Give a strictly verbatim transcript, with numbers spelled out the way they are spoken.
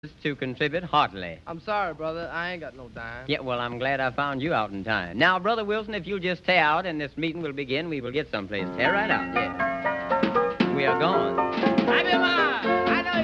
to contribute heartily. I'm sorry, brother. I ain't got no dime. Yeah, well, I'm glad I found you out in time. Now, Brother Wilson, if you'll just tear out and this meeting will begin, we will get someplace. Tear right out, yeah. We are gone.